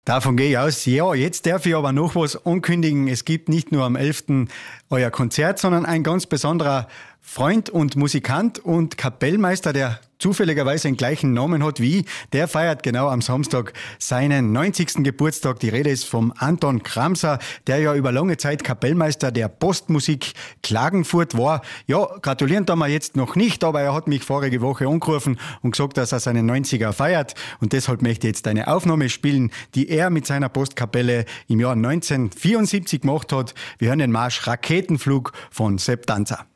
Davon gehe ich aus. Ja, jetzt darf ich aber noch was ankündigen. Es gibt nicht nur am 11. euer Konzert, sondern ein ganz besonderer Freund und Musikant und Kapellmeister, der zufälligerweise den gleichen Namen hat wie ich, der feiert genau am Samstag seinen 90. Geburtstag. Die Rede ist vom Anton Kramser, der ja über lange Zeit Kapellmeister der Postmusik Klagenfurt war. Ja, gratulieren da wir jetzt noch nicht, aber er hat mich vorige Woche angerufen und gesagt, dass er seinen 90er feiert. Und deshalb möchte ich jetzt eine Aufnahme spielen, die er mit seiner Postkapelle im Jahr 1974 gemacht hat. Wir hören den Marsch Raketenflug von Sepp Danzer.